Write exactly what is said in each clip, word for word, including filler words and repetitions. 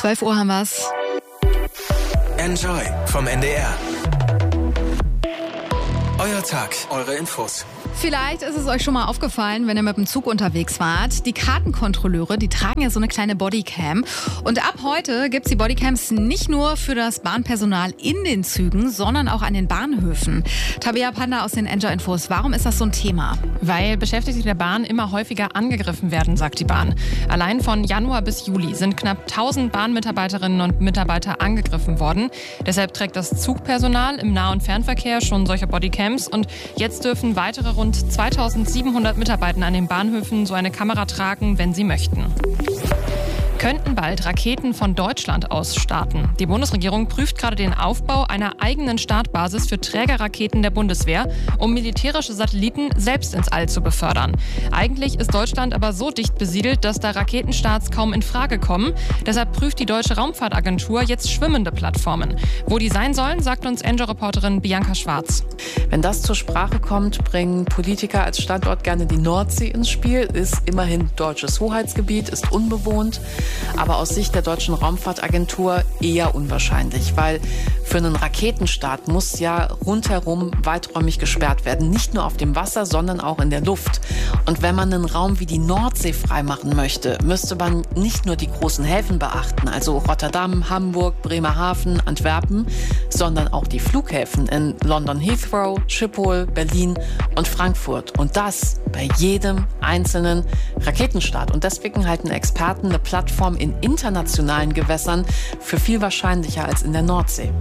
zwölf Uhr haben wir's. Enjoy vom N D R. Euer Tag, eure Infos. Vielleicht ist es euch schon mal aufgefallen, wenn ihr mit dem Zug unterwegs wart. Die Kartenkontrolleure, die tragen ja so eine kleine Bodycam. Und ab heute gibt's die Bodycams nicht nur für das Bahnpersonal in den Zügen, sondern auch an den Bahnhöfen. Tabea Panda aus den Enjoy Infos. Warum ist das so ein Thema? Weil Beschäftigte der Bahn immer häufiger angegriffen werden, sagt die Bahn. Allein von Januar bis Juli sind knapp tausend Bahnmitarbeiterinnen und Mitarbeiter angegriffen worden. Deshalb trägt das Zugpersonal im Nah- und Fernverkehr schon solche Bodycams. Und jetzt dürfen weitere rund zweitausendsiebenhundert Mitarbeiter an den Bahnhöfen so eine Kamera tragen, wenn sie möchten. Könnten bald Raketen von Deutschland aus starten. Die Bundesregierung prüft gerade den Aufbau einer eigenen Startbasis für Trägerraketen der Bundeswehr, um militärische Satelliten selbst ins All zu befördern. Eigentlich ist Deutschland aber so dicht besiedelt, dass da Raketenstarts kaum in Frage kommen. Deshalb prüft die Deutsche Raumfahrtagentur jetzt schwimmende Plattformen. Wo die sein sollen, sagt uns Enjoy-Reporterin Bianca Schwarz. Wenn das zur Sprache kommt, bringen Politiker als Standort gerne die Nordsee ins Spiel. Ist immerhin deutsches Hoheitsgebiet, ist unbewohnt. Aber aus Sicht der Deutschen Raumfahrtagentur eher unwahrscheinlich, weil für einen Raketenstart muss ja rundherum weiträumig gesperrt werden. Nicht nur auf dem Wasser, sondern auch in der Luft. Und wenn man einen Raum wie die Nordsee freimachen möchte, müsste man nicht nur die großen Häfen beachten, also Rotterdam, Hamburg, Bremerhaven, Antwerpen, sondern auch die Flughäfen in London Heathrow, Schiphol, Berlin und Frankfurt. Und das bei jedem einzelnen Raketenstart. Und deswegen halten Experten eine Plattform in internationalen Gewässern für viel wahrscheinlicher als in der Nordsee.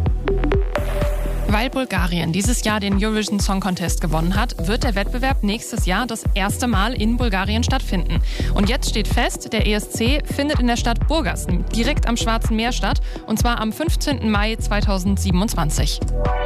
Weil Bulgarien dieses Jahr den Eurovision Song Contest gewonnen hat, wird der Wettbewerb nächstes Jahr das erste Mal in Bulgarien stattfinden. Und jetzt steht fest, der E S C findet in der Stadt Burgas, direkt am Schwarzen Meer statt, und zwar am fünfzehnten Mai zweitausendsiebenundzwanzig.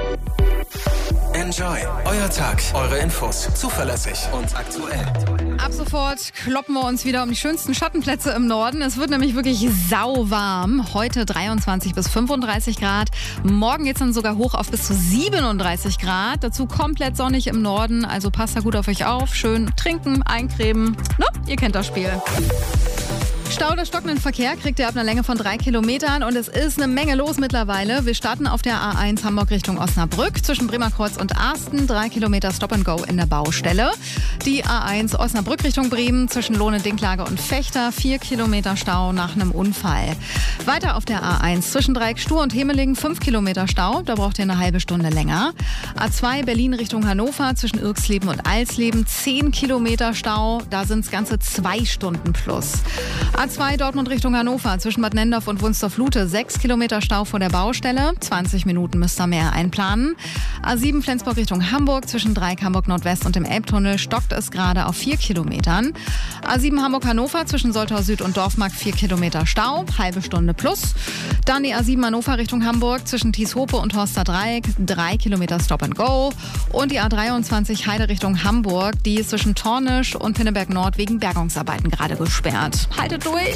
Enjoy, euer Tag, eure Infos, zuverlässig und aktuell. Ab sofort kloppen wir uns wieder um die schönsten Schattenplätze im Norden. Es wird nämlich wirklich sauwarm. Heute dreiundzwanzig bis fünfunddreißig Grad. Morgen geht es dann sogar hoch auf bis zu siebenunddreißig Grad. Dazu komplett sonnig im Norden. Also passt da gut auf euch auf. Schön trinken, eincremen. No, ihr kennt das Spiel. Stau oder stockenden Verkehr kriegt ihr ab einer Länge von drei Kilometern und es ist eine Menge los mittlerweile. Wir starten auf der A eins Hamburg Richtung Osnabrück zwischen Bremerkreuz und Arsten. Drei Kilometer Stop and Go in der Baustelle. Die A eins Osnabrück Richtung Bremen zwischen Lohne-Dinklage und Fechter. Vier Kilometer Stau nach einem Unfall. Weiter auf der A eins zwischen Dreieck Stur und Hemelingen. Fünf Kilometer Stau. Da braucht ihr eine halbe Stunde länger. A zwei Berlin Richtung Hannover zwischen Irksleben und Alsleben. Zehn Kilometer Stau. Da sind es ganze zwei Stunden plus. A zwei Dortmund Richtung Hannover zwischen Bad Nendorf und Wunstorf-Lute. Sechs Kilometer Stau vor der Baustelle. zwanzig Minuten müsst ihr mehr einplanen. A sieben Flensburg Richtung Hamburg zwischen Dreieck Hamburg Nordwest und dem Elbtunnel stockt es gerade auf vier Kilometern. A sieben Hamburg-Hannover zwischen Soltau Süd und Dorfmarkt. Vier Kilometer Stau. Halbe Stunde plus. Dann die A sieben Hannover Richtung Hamburg zwischen Thieshope und Horster Dreieck. Drei Kilometer Stop and Go. Und die A dreiundzwanzig Heide Richtung Hamburg. Die ist zwischen Tornisch und Pinneberg Nord wegen Bergungsarbeiten gerade gesperrt. Haltet durch!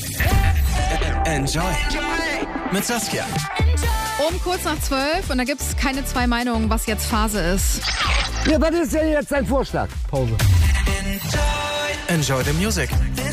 Enjoy mit Saskia. Um kurz nach zwölf und da gibt es keine zwei Meinungen, was jetzt Phase ist. Ja, was ist denn jetzt dein Vorschlag? Pause. Enjoy the music.